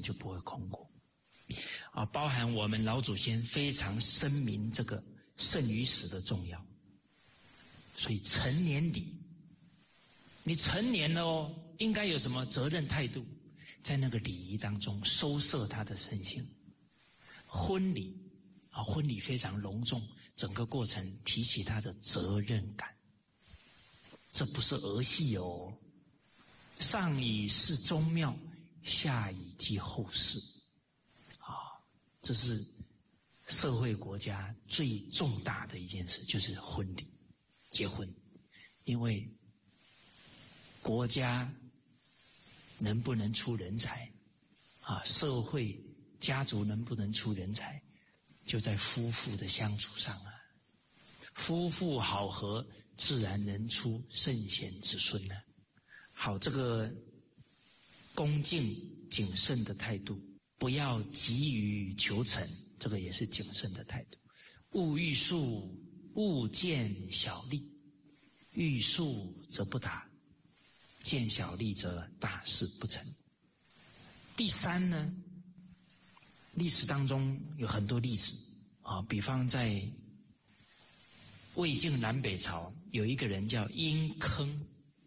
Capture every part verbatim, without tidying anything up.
就不会空过。啊，包含我们老祖先非常深明这个生与死的重要。所以成年礼，你成年了哦，应该有什么责任态度？在那个礼仪当中收摄他的身心。婚礼啊，婚礼非常隆重，整个过程提起他的责任感。这不是儿戏哦，上以事宗庙，下以济后世啊，这是社会国家最重大的一件事，就是婚礼。结婚，因为国家能不能出人才啊，社会家族能不能出人才，就在夫妇的相处上啊。夫妇好合，自然能出圣贤子孙呢、啊。好，这个恭敬谨慎的态度，不要急于求成，这个也是谨慎的态度。勿欲速，勿见小利，欲速则不达，见小利则大事不成。第三呢，历史当中有很多例子啊，比方在魏晋南北朝有一个人叫殷坑，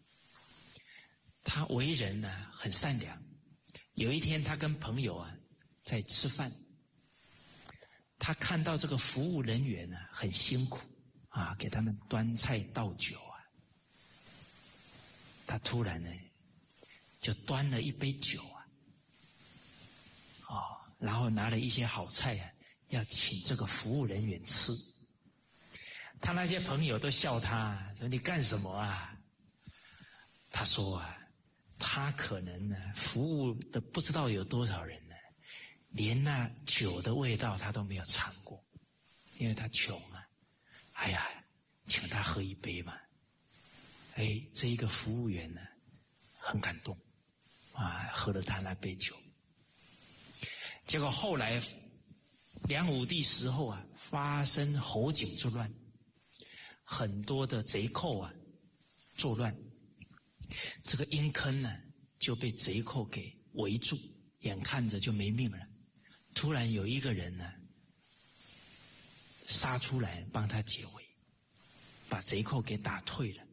他为人呢很善良。有一天他跟朋友啊在吃饭，他看到这个服务人员呢很辛苦啊，给他们端菜倒酒啊，他突然呢就端了一杯酒啊，哦，然后拿了一些好菜啊，要请这个服务人员吃。他那些朋友都笑他，说你干什么啊？他说啊，他可能呢服务的不知道有多少人呢，连那酒的味道他都没有尝过，因为他穷啊。哎呀，请他喝一杯嘛。哎，这一个服务员呢很感动啊，喝了他那杯酒。结果后来梁武帝时候啊，发生侯景之乱，很多的贼寇啊作乱，这个殷坑呢就被贼寇给围住，眼看着就没命了。突然有一个人呢杀出来帮他解围，把贼寇给打退了。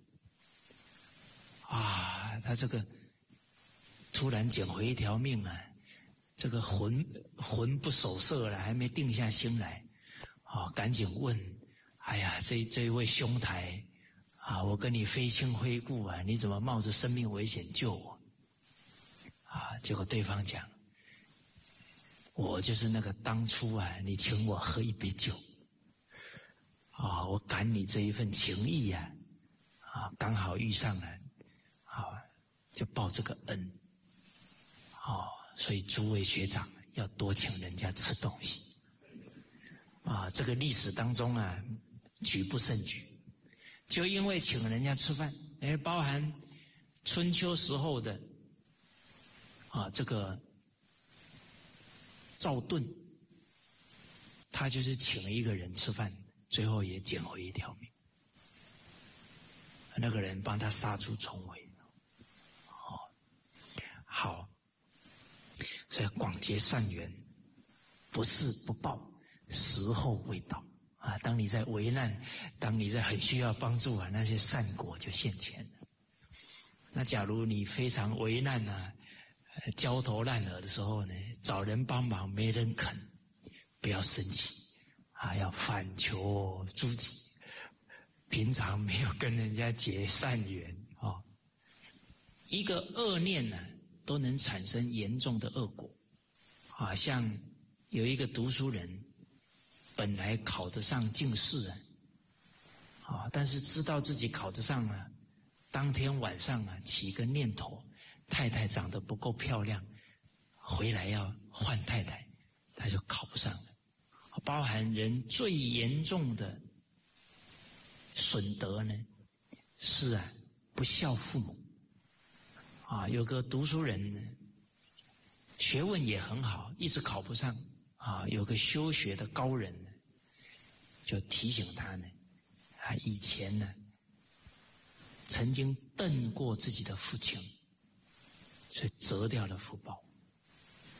啊，他这个突然捡回一条命啊，这个魂魂不守舍了，还没定下心来啊，赶紧问，哎呀，这这一位兄台啊，我跟你非亲非故啊，你怎么冒着生命危险救我啊？结果对方讲，我就是那个当初啊你请我喝一杯酒啊，我感你这一份情谊啊，啊刚好遇上了啊，就报这个恩啊，所以诸位学长要多请人家吃东西啊。这个历史当中啊举不胜举，就因为请人家吃饭，哎，包含春秋时候的啊这个赵盾，他就是请了一个人吃饭，最后也捡回一条命，那个人帮他杀出重围。哦，好，所以广结善缘，不是不报，时候未到啊！当你在危难，当你在很需要帮助啊，那些善果就现前了。那假如你非常危难啊，焦头烂额的时候呢，找人帮忙没人肯，不要生气啊，要反求诸己。平常没有跟人家结善缘啊、哦，一个恶念呢、啊，都能产生严重的恶果啊。像有一个读书人，本来考得上进士啊，啊，但是知道自己考得上啊，当天晚上啊起个念头，太太长得不够漂亮，回来要换太太，他就考不上了。包含人最严重的损德呢，是啊不孝父母啊。有个读书人呢，学问也很好，一直考不上啊。有个修学的高人呢，就提醒他呢，啊以前呢曾经瞪过自己的父亲，所以折掉了福报。